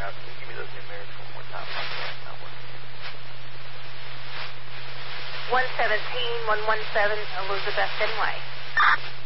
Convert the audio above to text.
now. Can you give me those numerics one more time? It's not working. 117, 117, Elizabeth Fenway.